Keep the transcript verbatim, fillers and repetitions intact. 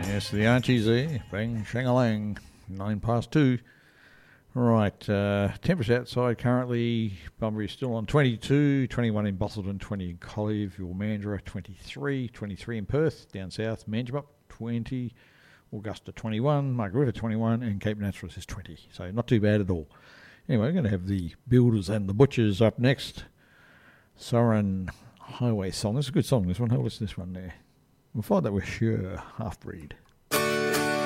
Yes, the Archies there. Bang, shang-a-lang. Nine past two. Right, uh, temperature outside currently, Bunbury still on twenty-two, twenty-one in Busselton, twenty in Collierville, Mandurah, twenty-three, twenty-three in Perth, down south, Manjimup, twenty, Augusta, twenty-one, Margaret River, twenty-one, and Cape Naturalist is twenty. So not too bad at all. Anyway, we're going to have the Builders and the Butchers up next. Soren Highway song. This is a good song, this one. How listen to this one there. We'll find that we're sure half-breed.